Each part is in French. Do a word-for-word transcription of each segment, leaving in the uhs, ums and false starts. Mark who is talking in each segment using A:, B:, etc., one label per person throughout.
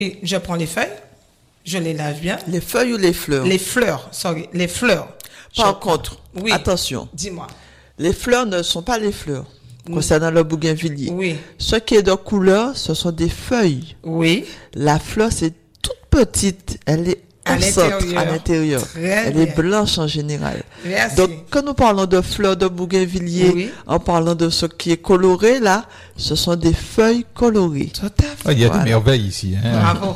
A: Et je prends les feuilles, je les lave bien.
B: Les feuilles ou les fleurs?
A: Les fleurs, sorry, les fleurs.
B: Par
A: je...
B: contre,
A: oui.
B: attention.
A: Dis-moi.
B: Les fleurs ne sont pas les fleurs. Oui. Concernant le bougainvillier.
A: Oui.
B: Ce qui est de couleur, ce sont des feuilles.
A: Oui.
B: La fleur, c'est toute petite. Elle est
A: à l'intérieur.
B: À l'intérieur. Elle
A: bien.
B: est blanche en général.
A: Merci.
B: Donc, quand nous parlons de fleurs de bougainvillier, oui. en parlant de ce qui est coloré, là, ce sont des feuilles colorées.
A: Tout à fait.
C: Oh, il y a voilà. des merveilles ici. Hein.
A: Bravo.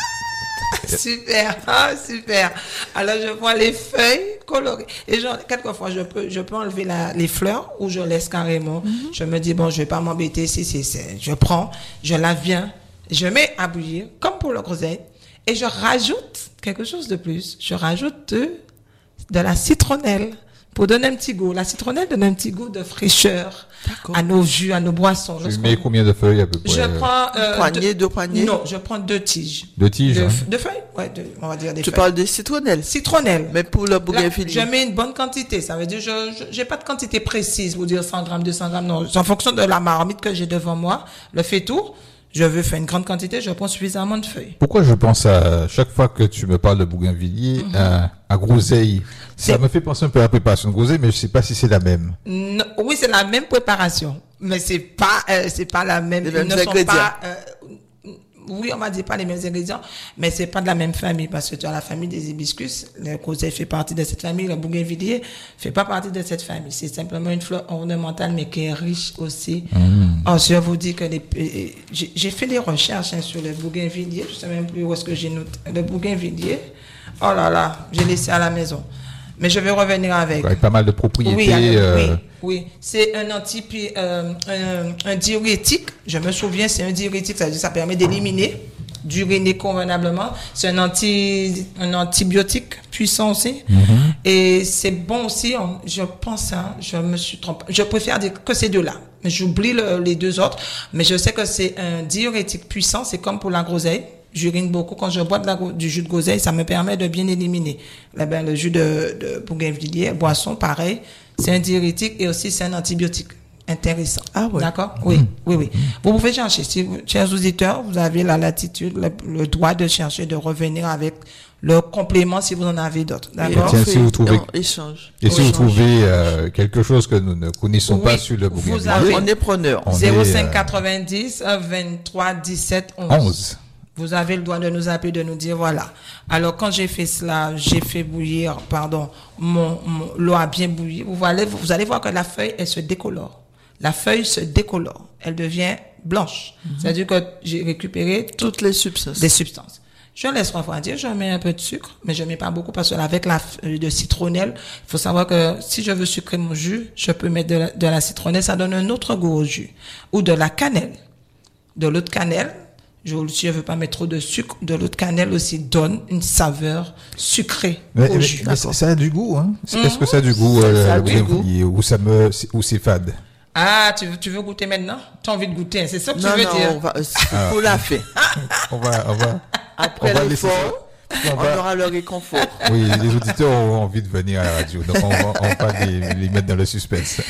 A: Super, ah, super. Alors, je prends les feuilles colorées. Et genre, quelquefois, je peux, je peux enlever la, les fleurs ou je laisse carrément. Mm-hmm. Je me dis, bon, je vais pas m'embêter si c'est, c'est, je prends, je lave bien, je mets à bouillir, comme pour le groseille, et je rajoute quelque chose de plus. Je rajoute de, de la citronnelle pour donner un petit goût. La citronnelle donne un petit goût de fraîcheur D'accord. à nos jus, à nos boissons.
C: Tu mets combien de feuilles à peu près?
A: Je prends euh,
B: poignée, deux poignées.
A: Non, je prends deux tiges.
C: Deux tiges.
A: De,
C: hein.
A: de feuilles, ouais, de, on va dire des
B: tu
A: feuilles.
B: Tu parles de citronnelle.
A: Citronnelle.
B: Mais pour le bougainvillier.
A: Je mets une bonne quantité. Ça veut dire je, je j'ai pas de quantité précise pour dire cent grammes, deux cents grammes. Non, c'est en fonction de la marmite que j'ai devant moi. Le fait tour. Je veux faire une grande quantité, je prends suffisamment de feuilles.
C: Pourquoi je pense à chaque fois que tu me parles de bougainvillier, mm-hmm. à, à groseille? Ça c'est... me fait penser un peu à la préparation de groseille, mais je sais pas si c'est la même.
A: Non, oui, c'est la même préparation, mais c'est pas, euh, c'est pas la même.
B: Les mêmes
A: ne
B: ingrédients.
A: Sont pas, euh, oui, on m'a dit pas les mêmes ingrédients, mais c'est pas de la même famille parce que tu as la famille des hibiscus. Le groseille fait partie de cette famille, le bougainvillier fait pas partie de cette famille. C'est simplement une fleur ornementale, mais qui est riche aussi. Mmh. Alors, je vous dis que les, j'ai, j'ai fait des recherches hein, sur le bougainvillier. Je sais même plus où est-ce que j'ai noté le bougainvillier. Oh là là, j'ai laissé à la maison. Mais je vais revenir avec.
C: Avec pas mal de propriétés.
A: Oui, alors,
C: euh...
A: oui, oui. C'est un anti, euh, un, un diurétique. Je me souviens, c'est un diurétique. Ça, ça permet d'éliminer, d'uriner convenablement. C'est un anti, un antibiotique puissant aussi. Mm-hmm. Et c'est bon aussi. On, je pense, hein, je me suis trompée. Je préfère dire que ces deux-là. Mais j'oublie le, les deux autres. Mais je sais que c'est un diurétique puissant. C'est comme pour la groseille. J'urine beaucoup. Quand je bois de la, du jus de groseille, ça me permet de bien éliminer. Là, ben, le jus de, de bougainvillier, boisson, pareil. C'est un diurétique et aussi c'est un antibiotique. Intéressant.
B: Ah ouais.
A: D'accord? Oui, mmh. oui, oui. Vous pouvez chercher. Si vous, chers auditeurs, vous avez la latitude, le, le droit de chercher, de revenir avec le complément si vous en avez d'autres. D'accord?
C: Et tiens, si vous trouvez,
B: échange.
C: Et si vous trouvez euh, quelque chose que nous ne connaissons oui, pas sur le bougainvillier,
B: on est preneur.
A: zéro cinq quatre-vingt-dix vingt-trois dix-sept onze. Vous avez le droit de nous appeler, de nous dire voilà. Alors quand j'ai fait cela, j'ai fait bouillir, pardon, mon, mon l'eau a bien bouilli. Vous allez, vous allez voir que la feuille, elle se décolore. La feuille se décolore. Elle devient blanche. Mm-hmm. C'est-à-dire que j'ai récupéré toutes,
B: toutes les substances.
A: Des substances. Je laisse refroidir, je mets un peu de sucre, mais je mets pas beaucoup parce que avec la feuille de citronnelle, il faut savoir que si je veux sucrer mon jus, je peux mettre de la, de la citronnelle, ça donne un autre goût au jus. Ou de la cannelle. De l'eau de cannelle. Je ne veux pas mettre trop de sucre. De l'eau de cannelle aussi donne une saveur sucrée
C: mais,
A: au
C: mais,
A: jus.
C: Mais ça a du goût, hein? Mmh. Est-ce que ça a du goût, euh, ça a du goût. Ou ça me, ou c'est fade?
A: Ah, tu veux, tu veux goûter maintenant? Tu as envie de goûter, c'est ça que
B: non,
A: tu veux
B: non,
A: dire?
B: On va, ah. Faut la faire.
C: on va, on va.
B: Après on l'effort, on, va... on aura le réconfort.
C: Oui, les auditeurs ont envie de venir à la radio, donc on va, on va pas les, les mettre dans le suspense.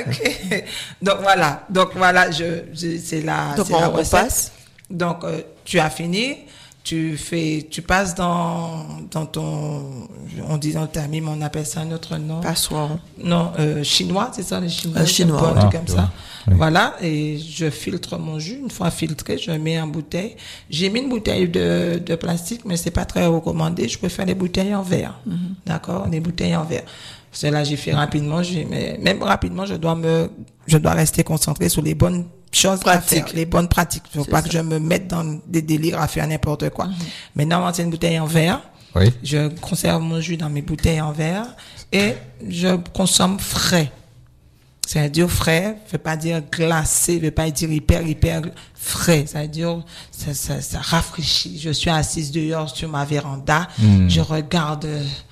A: Ok. Donc voilà, donc voilà, je, je c'est la,
B: donc
A: c'est
B: on,
A: la
B: on passe.
A: Donc, euh, tu as fini, tu fais, tu passes dans, dans ton, on dit dans le terme, on appelle ça un autre nom.
B: Passoire.
A: Non, euh, chinois, c'est ça, les chinois.
B: Euh, chinois.
A: Un truc
C: ah,
A: comme ça.
C: Oui.
A: Voilà. Et je filtre mon jus. Une fois filtré, je mets en bouteille. J'ai mis une bouteille de, de plastique, mais c'est pas très recommandé. Je préfère les bouteilles en verre. Mm-hmm. D'accord? Les bouteilles en verre. Cela, j'ai fait rapidement, j'ai, mais même rapidement, je dois me, je dois rester concentré sur les bonnes choses pratiques, à faire, les bonnes pratiques. Faut pas ça. Que je me mette dans des délires à faire n'importe quoi. Mm-hmm. Maintenant, c'est une bouteille en verre.
C: Oui.
A: Je conserve mon jus dans mes bouteilles en verre et je consomme frais. C'est-à-dire frais, veut pas dire glacé, veut pas dire hyper, hyper frais. C'est-à-dire, ça, ça, ça rafraîchit. Je suis assise dehors sur ma véranda, mm. je regarde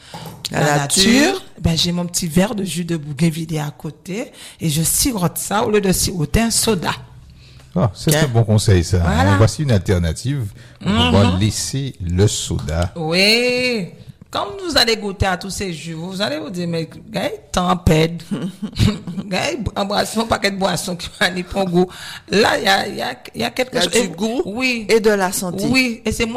A: la, la nature. nature. Ben, j'ai mon petit verre de jus de bougainvillier à côté et je sirote ça au lieu de siroter un soda.
C: Ah, c'est un bon conseil, ça. Voilà. Voici une alternative. On mm-hmm. va laisser le soda.
A: Oui. quand vous allez goûter à tous ces jus, vous allez vous dire, mais, gars, tempête, gars, embrassons un paquet de boissons qui va aller pour goût. Là, il y a, il y a, il y a quelque
B: Il y a
A: chose.
B: du goût
A: oui.
B: et de la santé.
A: Oui. Et c'est moi